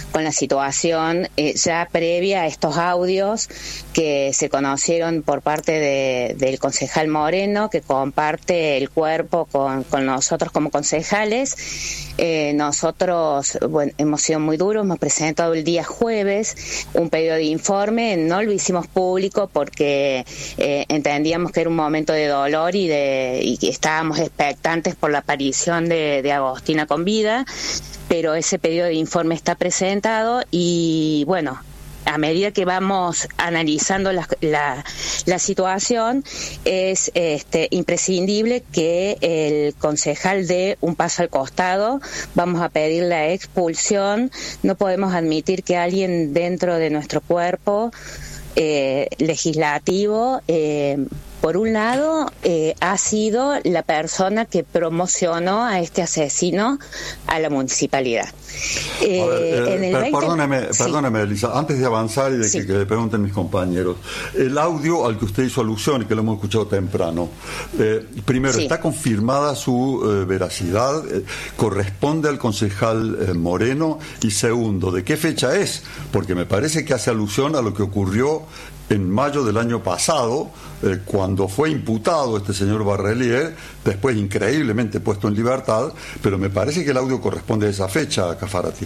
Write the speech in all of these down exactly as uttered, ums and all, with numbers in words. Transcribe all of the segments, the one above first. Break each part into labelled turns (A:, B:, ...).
A: con la situación eh, ya previa a estos audios que se conocieron por parte de, del concejal Moreno, que comparte el cuerpo con, con nosotros como concejales. Eh, nosotros bueno, hemos sido muy duros, hemos presentado el día jueves un pedido de informe, no lo hicimos público porque eh, entendíamos que era un momento de dolor y, de, y que estábamos expectantes por la aparición de, de Agostina con vida, pero ese pedido de informe está presentado y bueno, a medida que vamos analizando la, la, la situación, es este, imprescindible que el concejal dé un paso al costado. Vamos a pedir la expulsión. No podemos admitir que alguien dentro de nuestro cuerpo eh, legislativo, eh, por un lado, eh, ha sido la persona que promocionó a este asesino a la municipalidad. Eh,
B: a ver, eh,
A: en el
B: per,
A: veinte...
B: Perdóneme,
A: sí.
B: perdóneme, Elisa, antes de avanzar y de
A: sí.
B: que, que le pregunten mis compañeros, el audio al que usted hizo alusión y que lo hemos escuchado temprano, eh, primero,
A: sí.
B: ¿está confirmada su eh, veracidad? Eh, ¿Corresponde al concejal eh, Moreno? Y segundo, ¿de qué fecha es? Porque me parece que hace alusión a lo que ocurrió en mayo del año pasado, eh, cuando fue imputado este señor Barrelier, después increíblemente puesto en libertad, pero me parece que el audio corresponde a esa fecha, Caffarati.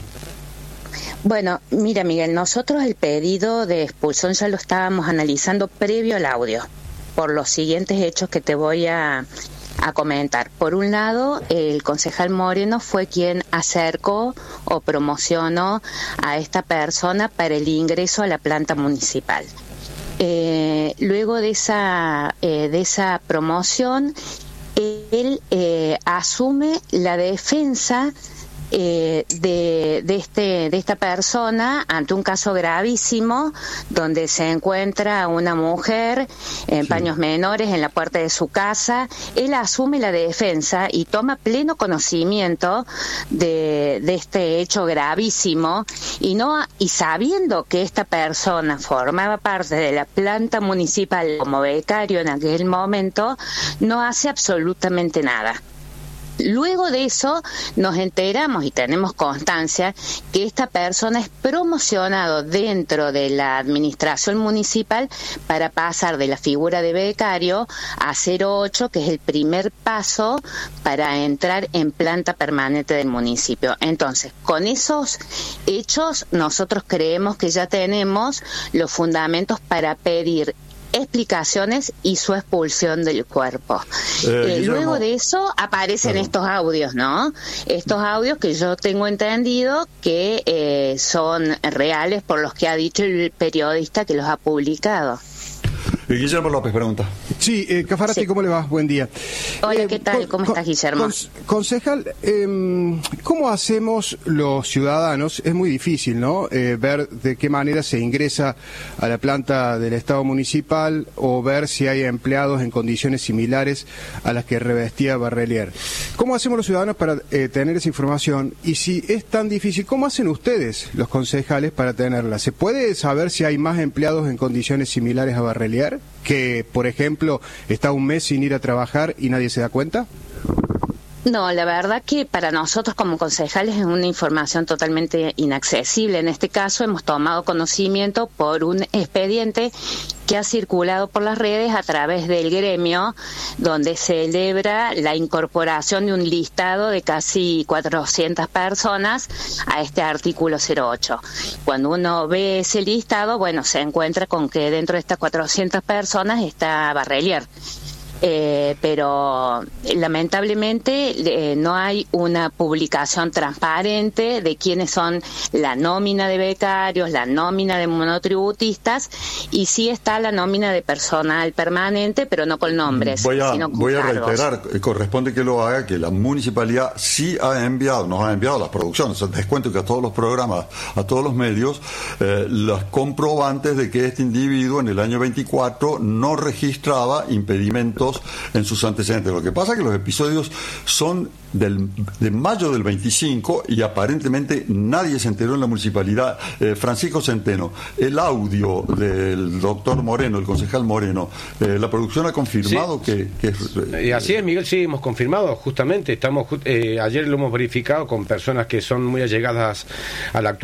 A: Bueno, mira, Miguel, nosotros el pedido de expulsión ya lo estábamos analizando previo al audio, por los siguientes hechos que te voy a, a comentar. Por un lado, el concejal Moreno fue quien acercó o promocionó a esta persona para el ingreso a la planta municipal. Eh, luego de esa eh, de esa promoción, él eh, asume la defensa eh, de, de este de esta persona ante un caso gravísimo donde se encuentra una mujer en sí. paños menores en la puerta de su casa. Él asume la defensa y toma pleno conocimiento de, de este hecho gravísimo y no y sabiendo que esta persona formaba parte de la planta municipal como becario en aquel momento, no hace absolutamente nada. Luego de eso nos enteramos y tenemos constancia que esta persona es promocionado dentro de la administración municipal para pasar de la figura de becario a cero ocho, que es el primer paso para entrar en planta permanente del municipio. Entonces, con esos hechos nosotros creemos que ya tenemos los fundamentos para pedir explicaciones y su expulsión del cuerpo. Eh, eh, luego de eso aparecen Perdón. estos audios, ¿no? Estos audios que yo tengo entendido que eh, son reales por los que ha dicho el periodista que los ha publicado.
B: Guillermo López pregunta.
C: Sí, eh, Caffarati, sí. ¿Cómo le va? Buen día.
A: Hola,
C: eh,
A: ¿qué tal? ¿Cómo
C: con,
A: estás, Guillermo?
C: Con, concejal, eh, ¿cómo hacemos los ciudadanos? Es muy difícil, ¿no? Eh, ver de qué manera se ingresa a la planta del Estado municipal o ver si hay empleados en condiciones similares a las que revestía Barrelier. ¿Cómo hacemos los ciudadanos para eh, tener esa información? Y si es tan difícil, ¿cómo hacen ustedes, los concejales, para tenerla? ¿Se puede saber si hay más empleados en condiciones similares a Barrelier? Que, por ejemplo, está un mes sin ir a trabajar y nadie se da cuenta?
A: No, la verdad que para nosotros como concejales es una información totalmente inaccesible. En este caso hemos tomado conocimiento por un expediente que ha circulado por las redes a través del gremio, donde celebra la incorporación de un listado de casi cuatrocientas personas a este artículo cero ocho. Cuando uno ve ese listado, bueno, se encuentra con que dentro de estas cuatrocientas personas está Barrelier. Eh, pero lamentablemente eh, no hay una publicación transparente de quiénes son la nómina de becarios, la nómina de monotributistas, y sí está la nómina de personal permanente, pero no con nombres,
B: voy a,
A: sino con
B: voy a
A: cargos.
B: reiterar, eh, corresponde que lo haga, que la municipalidad sí ha enviado, nos ha enviado las producciones, o sea, les cuento que a todos los programas, a todos los medios, eh, los comprobantes de que este individuo en el año veinticuatro no registraba impedimentos en sus antecedentes. Lo que pasa es que los episodios son del, de mayo del veinticinco y aparentemente nadie se enteró en la municipalidad. eh, Francisco Centeno, el audio del doctor Moreno, el concejal Moreno, eh, la producción ha confirmado sí. que, que es,
D: eh, y así es, Miguel, sí, hemos confirmado justamente, estamos eh, ayer lo hemos verificado con personas que son muy allegadas a la actual